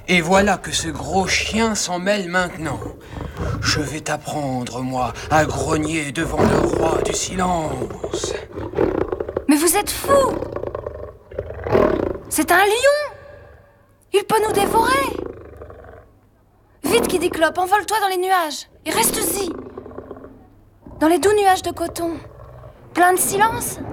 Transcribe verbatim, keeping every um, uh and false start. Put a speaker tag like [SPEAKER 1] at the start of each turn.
[SPEAKER 1] Et voilà que ce gros chien s'en mêle maintenant. Je vais t'apprendre, moi, à grogner devant le roi du silence.
[SPEAKER 2] Mais vous êtes fou! C'est un lion! Il peut nous dévorer! Vite, Kidiclope, envole-toi dans les nuages et reste-y. Dans les doux nuages de coton, plein de silence